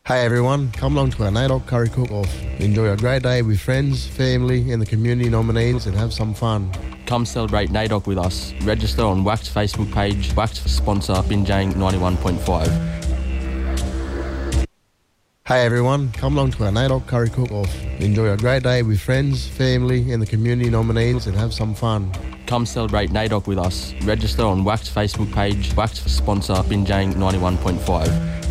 Hey everyone, come along to our NAIDOC curry cook-off. Enjoy a great day with friends, family and the community nominees and have some fun. Come celebrate NAIDOC with us. Register on WACT's Facebook page. WACT sponsor Binjang 91.5. Hey everyone, come along to our NAIDOC curry cook-off. Enjoy a great day with friends, family and the community nominees and have some fun. Come celebrate NAIDOC with us. Register on WACT's Facebook page. WACT sponsor Binjang 91.5.